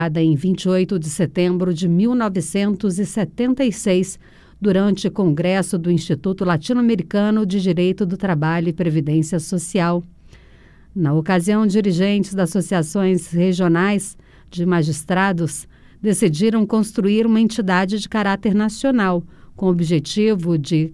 em 28 de setembro de 1976, durante o Congresso do Instituto Latino-Americano de Direito do Trabalho e Previdência Social. Na ocasião, dirigentes das associações regionais de magistrados decidiram construir uma entidade de caráter nacional, com o objetivo de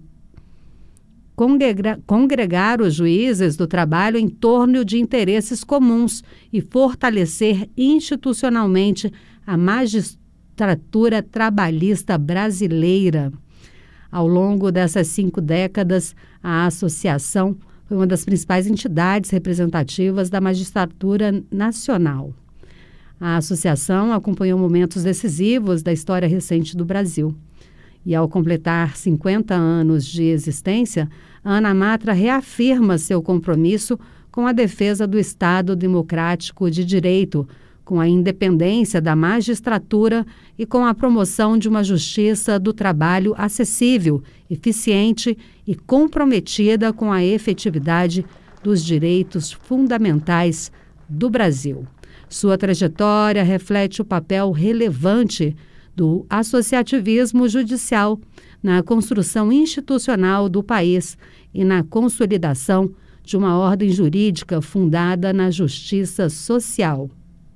congregar os juízes do trabalho em torno de interesses comuns e fortalecer institucionalmente a magistratura trabalhista brasileira. Ao longo dessas 5 décadas, a associação foi uma das principais entidades representativas da magistratura nacional. A associação acompanhou momentos decisivos da história recente do Brasil. E ao completar 50 anos de existência, a ANAMATRA reafirma seu compromisso com a defesa do Estado democrático de direito, com a independência da magistratura e com a promoção de uma justiça do trabalho acessível, eficiente e comprometida com a efetividade dos direitos fundamentais do Brasil. Sua trajetória reflete o papel relevante do associativismo judicial na construção institucional do país e na consolidação de uma ordem jurídica fundada na justiça social.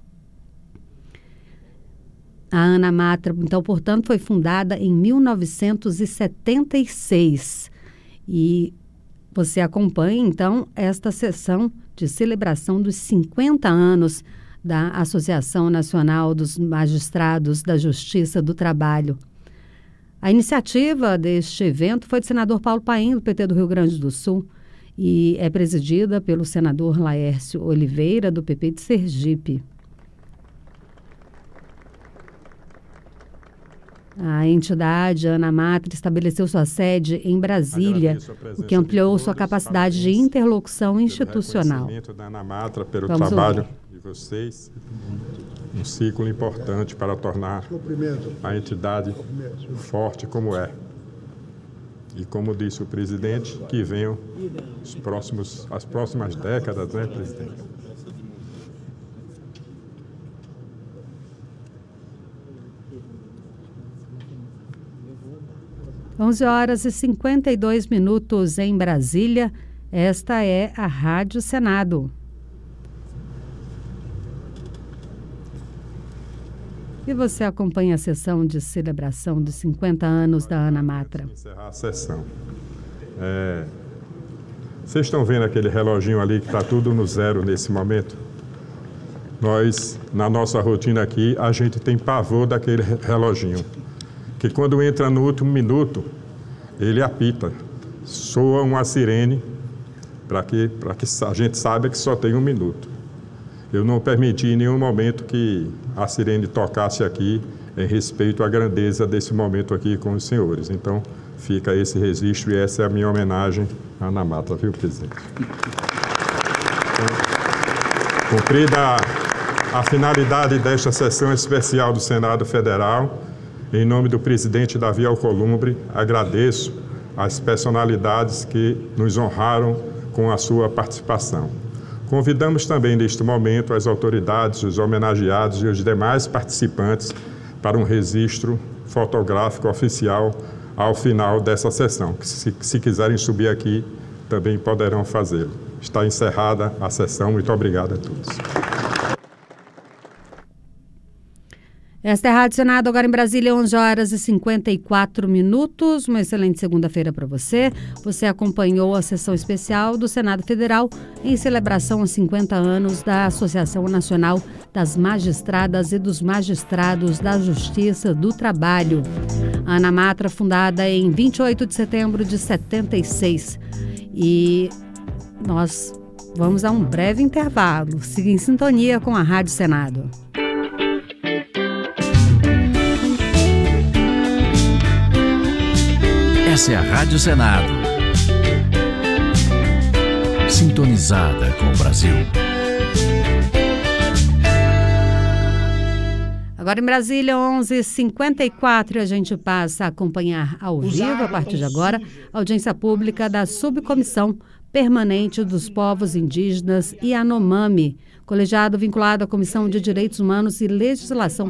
A ANAMATRA, então, portanto, foi fundada em 1976 e você acompanha, então, esta sessão de celebração dos 50 anos da Associação Nacional dos Magistrados da Justiça do Trabalho. A iniciativa deste evento foi do senador Paulo Paim, do PT do Rio Grande do Sul, e é presidida pelo senador Laércio Oliveira, do PP de Sergipe. A entidade ANAMATRA estabeleceu sua sede em Brasília, o que ampliou sua capacidade de interlocução institucional. Da ANAMATRA pelo trabalho de vocês, um ciclo importante para tornar a entidade forte como é. E como disse o presidente, que venham as próximas décadas, né, presidente? Onze horas e 52 minutos em Brasília. Esta é a Rádio Senado. E você acompanha a sessão de celebração dos 50 anos da ANAMATRA. Encerrar a sessão. Vocês estão vendo aquele reloginho ali que está tudo no zero nesse momento? Nós, na nossa rotina aqui, a gente tem pavor daquele reloginho. Que quando entra no último minuto, ele apita, soa uma sirene para que a gente saiba que só tem 1 minuto. Eu não permiti em nenhum momento que a sirene tocasse aqui em respeito à grandeza desse momento aqui com os senhores. Então, fica esse registro e essa é a minha homenagem à ANAMATRA, viu, presidente? Então, cumprida a finalidade desta sessão especial do Senado Federal, em nome do presidente Davi Alcolumbre, agradeço às personalidades que nos honraram com a sua participação. Convidamos também, neste momento, as autoridades, os homenageados e os demais participantes para um registro fotográfico oficial ao final dessa sessão. Se quiserem subir aqui, também poderão fazê-lo. Está encerrada a sessão. Muito obrigado a todos. Esta é a Rádio Senado, agora em Brasília, 11 horas e 54 minutos. Uma excelente segunda-feira para você. Você acompanhou a sessão especial do Senado Federal em celebração aos 50 anos da Associação Nacional das Magistradas e dos Magistrados da Justiça do Trabalho. A ANAMATRA, fundada em 28 de setembro de 76. E nós vamos a um breve intervalo. Siga em sintonia com a Rádio Senado. Essa é a Rádio Senado. Sintonizada com o Brasil. Agora em Brasília, 11h54, a gente passa a acompanhar ao vivo, a partir de agora, a audiência pública da Subcomissão Permanente dos Povos Indígenas Yanomami, Colegiado vinculado à Comissão de Direitos Humanos e Legislação